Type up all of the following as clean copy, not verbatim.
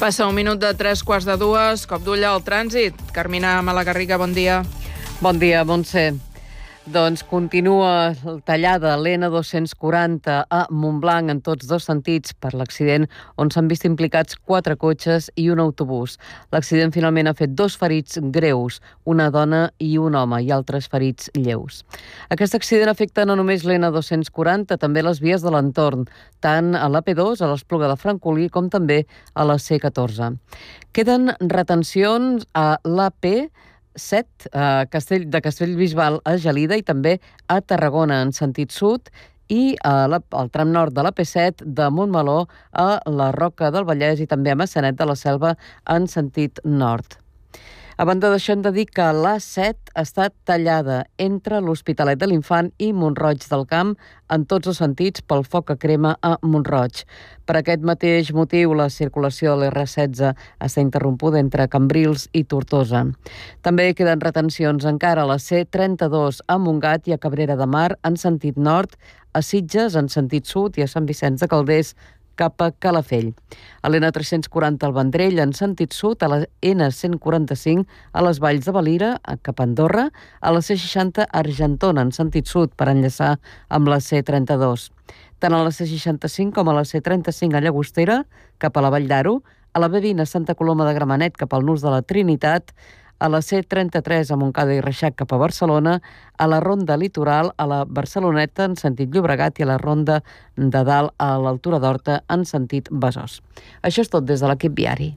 Passa un minut de 2:03, cop d'ull al trànsit. Carmina Malagarriga, bon dia. Bon dia, Montse. Doncs continua tallada l'N240 a Montblanc en tots dos sentits per l'accident on s'han vist implicats 4 cotxes i un autobús. L'accident finalment ha fet 2 ferits greus, una dona i un home, i altres ferits lleus. Aquest accident afecta no només l'N240, també les vies de l'entorn, tant a l'AP2, a l'Espluga de Francolí, com també a la C14. Queden retencions a l'AP7 de Castellbisbal a Gelida i també a Tarragona en sentit sud i al tram nord de l'AP7 de Montmeló a la Roca del Vallès i també a Maçanet de la Selva en sentit nord. A banda d'això, hem de dir que l'A7 està tallada entre l'Hospitalet de l'Infant i Mont-roig del Camp en tots els sentits pel foc que crema a Mont-roig. Per aquest mateix motiu, la circulació de l'R16 està interrompuda entre Cambrils i Tortosa. També queden retencions encara a la C32 a Montgat i a Cabrera de Mar en sentit nord, a Sitges en sentit sud i a Sant Vicenç de Calders cap a Calafell. A l'N340 al Vendrell en sentit sud, a la N145 a les Valls de Valira cap a Andorra, a la C60 a Argentona en sentit sud per enllaçar amb la C32. Tant a la C65 com a la C35 a Llagostera cap a la Vall d'Aro, a la B20 a Santa Coloma de Gramenet cap al Nus de la Trinitat, a la C33 a Montcada i Reixac cap a Barcelona, a la Ronda Litoral, a la Barceloneta en sentit Llobregat i a la Ronda de Dalt a l'altura d'Horta en sentit Besòs. Això és tot des de l'equip viari.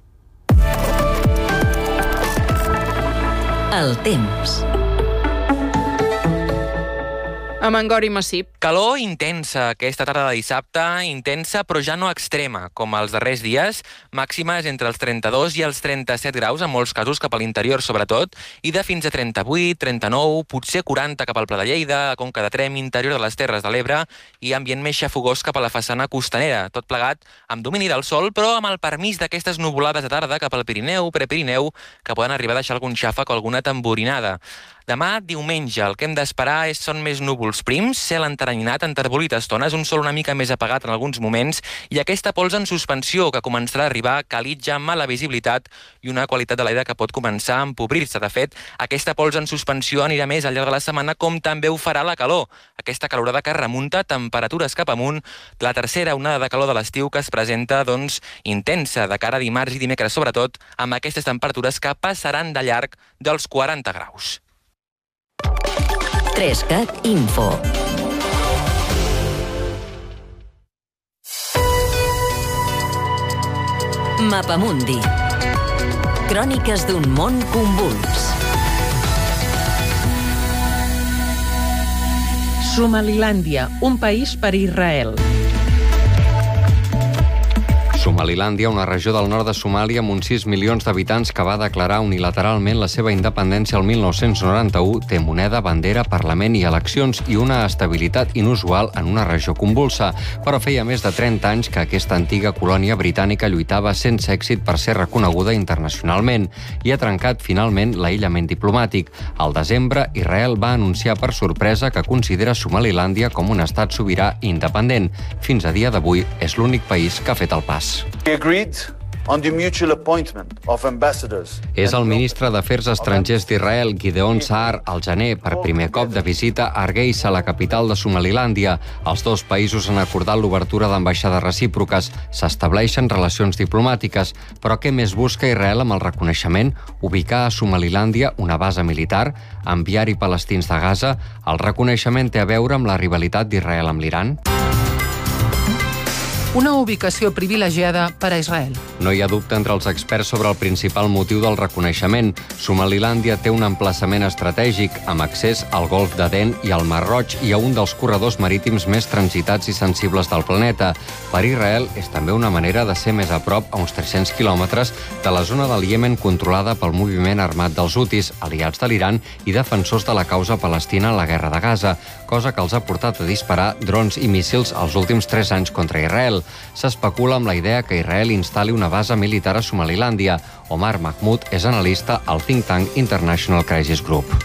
El temps. A Mangor i Massip. Calor intensa aquesta tarda de dissabte, intensa però ja no extrema, com els darrers dies, màximes entre els 32 i els 37 graus, en molts casos cap a l'interior sobretot, i de fins a 38, 39, potser 40 cap al Pla de Lleida, a Conca de Tremp, interior de les Terres de l'Ebre, i ambient més xafogós cap a la façana costanera, tot plegat amb domini del sol, però amb el permís d'aquestes nuvolades de tarda cap al Pirineu, Prepirineu, que poden arribar a deixar algun xàfec o alguna tamborinada. Demà, diumenge, el que hem d'esperar són més núvols prims, cel enteranyinat, enterbolit a estones, un sol una mica més apagat en alguns moments i aquesta pols en suspensió que començarà a arribar calitja, mala visibilitat i una qualitat de l'aire que pot començar a empobrir-se. De fet, aquesta pols en suspensió anirà més al llarg de la setmana, com també ho farà la calor. Aquesta calorada que remunta temperatures cap amunt, la tercera onada de calor de l'estiu que es presenta, doncs, intensa de cara a dimarts i dimecres, sobretot, amb aquestes temperatures que passaran de llarg dels 40 graus. 3CAT Info. Mapamundi. Cròniques d'un món convuls. Somalilàndia, un país per Israel. Somalilàndia, una regió del nord de Somàlia amb uns 6 milions d'habitants que va declarar unilateralment la seva independència el 1991, té moneda, bandera, parlament i eleccions i una estabilitat inusual en una regió convulsa. Però feia més de 30 anys que aquesta antiga colònia britànica lluitava sense èxit per ser reconeguda internacionalment i ha trencat finalment l'aïllament diplomàtic. Al desembre, Israel va anunciar per sorpresa que considera Somalilàndia com un estat sobirà i independent. Fins a dia d'avui és l'únic país que ha fet el pas. És el ministre d'Afers Estrangers d'Israel, Gideon Saar, al gener, per primer cop de visita a Hargeisa, la capital de Somalilàndia. Els dos països han acordat l'obertura d'ambaixades recíproques. S'estableixen relacions diplomàtiques. Però què més busca Israel amb el reconeixement? Ubicar a Somalilàndia una base militar? Enviar-hi palestins de Gaza? El reconeixement té a veure amb la rivalitat d'Israel amb l'Iran? Una ubicació privilegiada per a Israel. No hi ha dubte entre els experts sobre el principal motiu del reconeixement. Somalilàndia té un emplaçament estratègic amb accés al Golf d'Aden i al Mar Roig i a un dels corredors marítims més transitats i sensibles del planeta. Per Israel és també una manera de ser més a prop, a uns 300 quilòmetres, de la zona del Iemen controlada pel moviment armat dels Hutis, aliats de l'Iran i defensors de la causa palestina en la guerra de Gaza, cosa que els ha portat a disparar drons i míssils els últims 3 anys contra Israel. S'especula amb la idea que Israel instal·li una base militar a Somalilàndia. Omar Mahmoud és analista al think tank International Crisis Group.